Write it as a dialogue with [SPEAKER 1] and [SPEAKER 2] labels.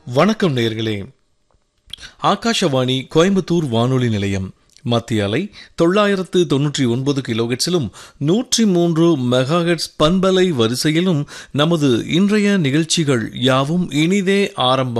[SPEAKER 1] வணக்கம் நேயர்களே. ஆகாஷவாணி கோயம்புத்தூர் வானொலி நிலையம் மத்திய அலை 999 கிலோஹெர்ட்ஸிலும் 103 மெகாஹெர்ட்ஸ் பண்பலை வரிசையிலும் நமது இன்றைய நிகழ்ச்சிகள் யாவும் இனிதே ஆரம்பம்.